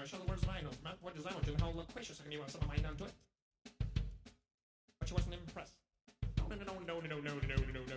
show the words that I know. What does I want to? How loquacious I can you want some of mine down to it? But she wasn't impressed. No, no, no, no, no, no, no, no, no,